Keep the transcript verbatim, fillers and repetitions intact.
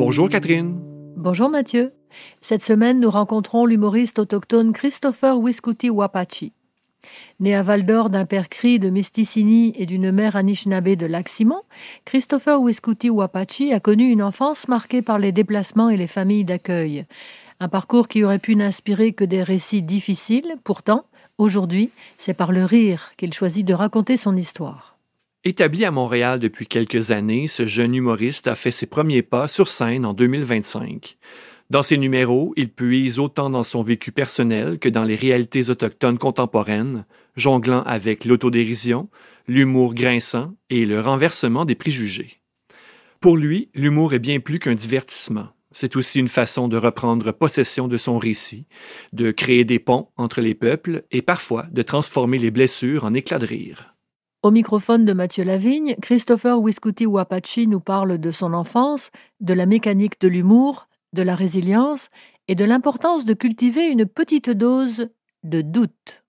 Bonjour Catherine. Bonjour Mathieu. Cette semaine, nous rencontrons l'humoriste autochtone Christopher Wiscuti Wapachi. Né à Val-d'Or d'un père Cri de Misticini et d'une mère Anishinaabe de Lac-Simon, Christopher Wiscuti Wapachi a connu une enfance marquée par les déplacements et les familles d'accueil. Un parcours qui aurait pu n'inspirer que des récits difficiles. Pourtant, aujourd'hui, c'est par le rire qu'il choisit de raconter son histoire. Établi à Montréal depuis quelques années, ce jeune humoriste a fait ses premiers pas sur scène en deux mille vingt-cinq. Dans ses numéros, il puise autant dans son vécu personnel que dans les réalités autochtones contemporaines, jonglant avec l'autodérision, l'humour grinçant et le renversement des préjugés. Pour lui, l'humour est bien plus qu'un divertissement. C'est aussi une façon de reprendre possession de son récit, de créer des ponts entre les peuples et parfois de transformer les blessures en éclats de rire. Au microphone de Mathieu Lavigne, Christopher Wiscuti Wapachi nous parle de son enfance, de la mécanique de l'humour, de la résilience et de l'importance de cultiver une petite dose de doute.